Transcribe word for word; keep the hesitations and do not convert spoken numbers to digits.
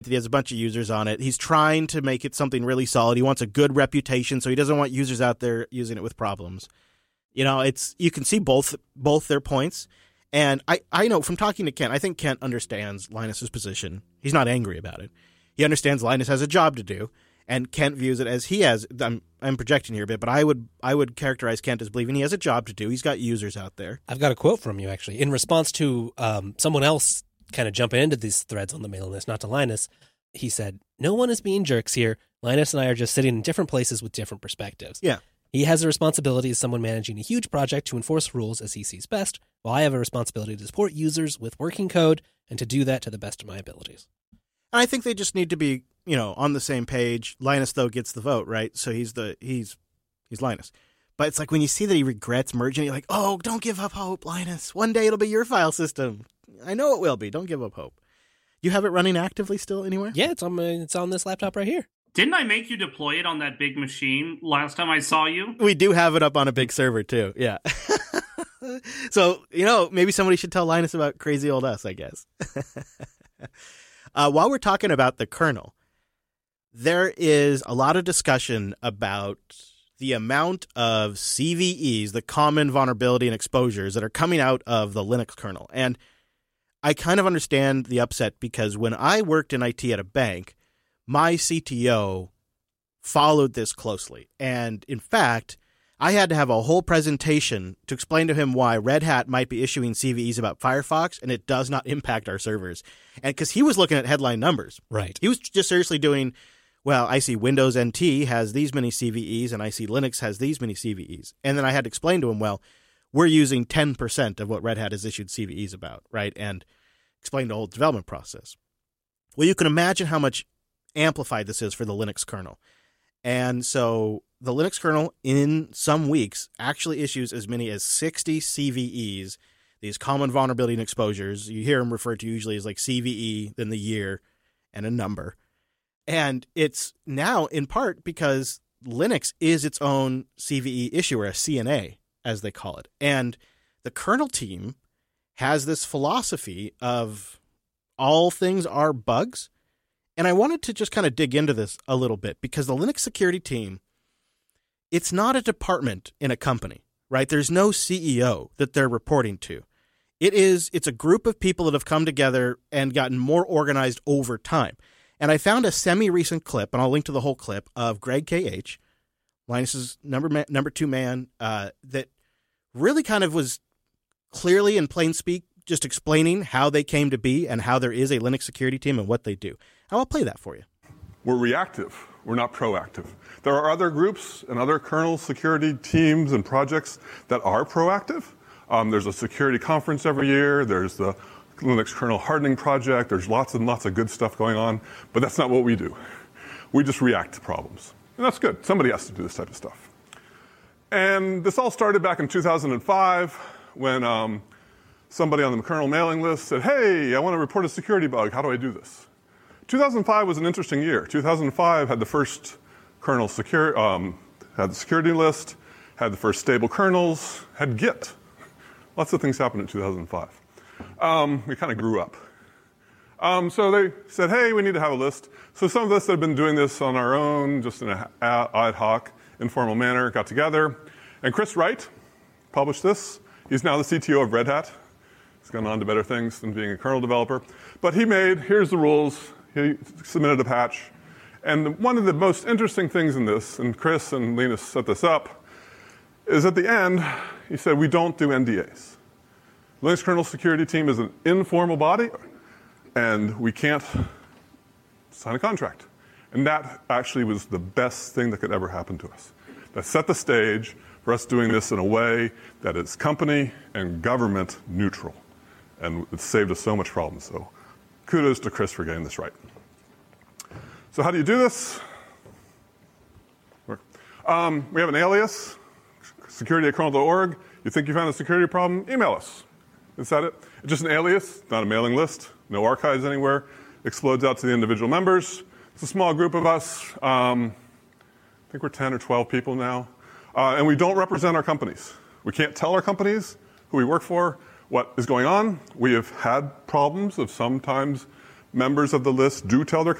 He has a bunch of users on it. He's trying to make it something really solid. He wants a good reputation, so he doesn't want users out there using it with problems. You know, it's you can see both both their points. And I, I know from talking to Kent, I think Kent understands Linus's position. He's not angry about it. He understands Linus has a job to do, and Kent views it as he has. I'm I'm projecting here a bit, but I would I would characterize Kent as believing he has a job to do. He's got users out there. I've got a quote from you, actually. In response to um, someone else kind of jumping into these threads on the mailing list, not to Linus, he said, "No one is being jerks here. Linus and I are just sitting in different places with different perspectives. Yeah. He has a responsibility as someone managing a huge project to enforce rules as he sees best, while I have a responsibility to support users with working code and to do that to the best of my abilities." And I think they just need to be, you know, on the same page. Linus, though, gets the vote, right? So he's the he's he's Linus. But it's like when you see that he regrets merging, you're like, oh, don't give up hope, Linus. One day it'll be your file system. I know it will be. Don't give up hope. You have it running actively still anywhere? Yeah, it's on my, it's on this laptop right here. Didn't I make you deploy it on that big machine last time I saw you? We do have it up on a big server, too. Yeah. So, you know, maybe somebody should tell Linus about crazy old us, I guess. uh, while we're talking about the kernel, there is a lot of discussion about the amount of C V Es, the common vulnerability and exposures that are coming out of the Linux kernel. And I kind of understand the upset because when I worked in I T at a bank, my C T O followed this closely. And in fact, I had to have a whole presentation to explain to him why Red Hat might be issuing C V Es about Firefox and it does not impact our servers. And because he was looking at headline numbers. Right. He was just seriously doing, well, I see Windows N T has these many C V Es and I see Linux has these many C V Es. And then I had to explain to him, well, we're using ten percent of what Red Hat has issued C V Es about, right? And explain the whole development process. Well, you can imagine how much amplified this is for the Linux kernel. And so the Linux kernel in some weeks actually issues as many as sixty C V Es, these common vulnerability and exposures. You hear them referred to usually as like C V E, then the year, and a number. And it's now in part because Linux is its own C V E issuer, a C N A, as they call it. And the kernel team has this philosophy of all things are bugs. And I wanted to just kind of dig into this a little bit because the Linux security team, it's not a department in a company, right? There's no C E O that they're reporting to. It is, it's a group of people that have come together and gotten more organized over time. And I found a semi-recent clip, and I'll link to the whole clip, of Greg K H, Linus's number man, number two man, uh, that really kind of was clearly in plain speak just explaining how they came to be and how there is a Linux security team and what they do. And I'll play that for you. We're reactive. We're not proactive. There are other groups and other kernel security teams and projects that are proactive. Um, there's a security conference every year. There's the Linux kernel hardening project. There's lots and lots of good stuff going on. But that's not what we do. We just react to problems. And that's good. Somebody has to do this type of stuff. And this all started back in two thousand five when um, somebody on the kernel mailing list said, hey, I want to report a security bug. How do I do this? two thousand five was an interesting year. two thousand five had the first kernel secure, um, had the security list, had the first stable kernels, had Git. Lots of things happened in two thousand five. Um, we kind of grew up. Um, so they said, hey, we need to have a list. So some of us that have been doing this on our own, just in an ad hoc, informal manner, got together. And Chris Wright published this. He's now the C T O of Red Hat. He's gone on to better things than being a kernel developer. But he made, here's the rules. He submitted a patch. And one of the most interesting things in this, and Chris and Linus set this up, is at the end, he said, we don't do N D As. Linux kernel security team is an informal body, and we can't sign a contract. And that actually was the best thing that could ever happen to us. That set the stage for us doing this in a way that is company and government neutral. And it saved us so much problems. So kudos to Chris for getting this right. So how do you do this? Um, we have an alias, security at kernel dot org. You think you found a security problem? Email us. Is that it? It's just an alias, not a mailing list, no archives anywhere. Explodes out to the individual members. It's a small group of us. Um, I think we're ten or twelve people now. Uh, and we don't represent our companies. We can't tell our companies who we work for what is going on. We have had problems of sometimes members of the list do tell their